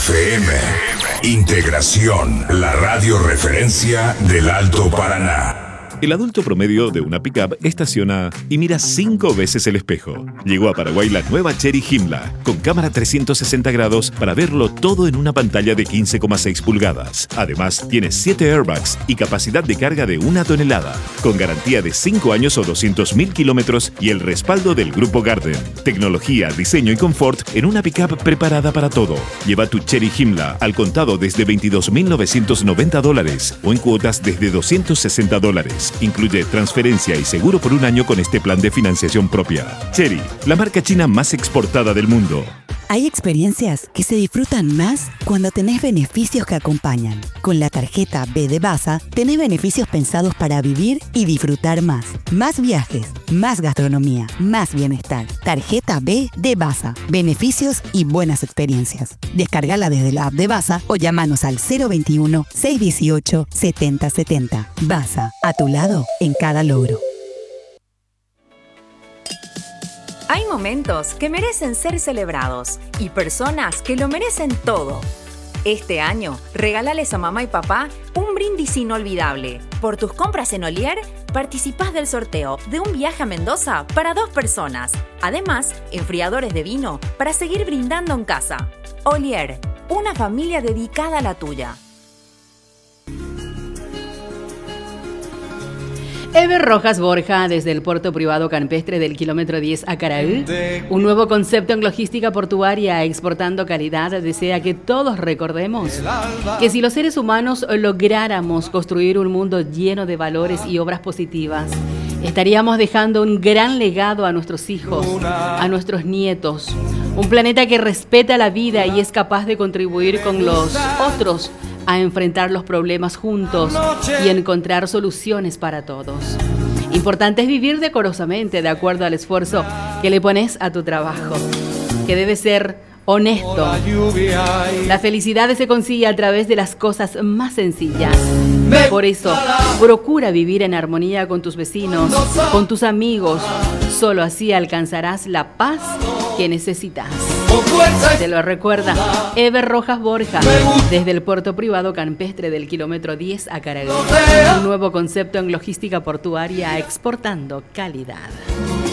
FM. Integración, la radio referencia del Alto Paraná. El adulto promedio de una pickup estaciona y mira 5 veces el espejo. Llegó a Paraguay la nueva Chery Himla, con cámara 360 grados para verlo todo en una pantalla de 15,6 pulgadas. Además, tiene 7 airbags y capacidad de carga de 1 tonelada, con garantía de 5 años o 200.000 kilómetros y el respaldo del Grupo Garden. Tecnología, diseño y confort en una pickup preparada para todo. Lleva tu Chery Himla al contado desde $22.990 o en cuotas desde $260. Incluye transferencia y seguro por un año con este plan de financiación propia. Chery, la marca china más exportada del mundo. Hay experiencias que se disfrutan más cuando tenés beneficios que acompañan. Con la tarjeta B de Basa, tenés beneficios pensados para vivir y disfrutar más. Más viajes, más gastronomía, más bienestar. Tarjeta B de Basa. Beneficios y buenas experiencias. Descargala desde la app de Basa o llamanos al 021-618-7070. Basa, a tu lado en cada logro. Hay momentos que merecen ser celebrados y personas que lo merecen todo. Este año, regálales a mamá y papá un brindis inolvidable. Por tus compras en Olier, participás del sorteo de un viaje a Mendoza para 2 personas. Además, enfriadores de vino para seguir brindando en casa. Olier, una familia dedicada a la tuya. Ever Rojas Borja, desde el puerto privado campestre del kilómetro 10 a Caraú, un nuevo concepto en logística portuaria exportando calidad, desea que todos recordemos que si los seres humanos lográramos construir un mundo lleno de valores y obras positivas, estaríamos dejando un gran legado a nuestros hijos, a nuestros nietos, un planeta que respeta la vida y es capaz de contribuir con los otros a enfrentar los problemas juntos y encontrar soluciones para todos. Importante es vivir decorosamente de acuerdo al esfuerzo que le pones a tu trabajo, que debe ser honesto. La felicidad se consigue a través de las cosas más sencillas. Por eso, procura vivir en armonía con tus vecinos, con tus amigos. Solo así alcanzarás la paz que necesitas. Te lo recuerda Ever Rojas Borja, desde el puerto privado campestre del kilómetro 10 a Caraguay. Un nuevo concepto en logística portuaria exportando calidad.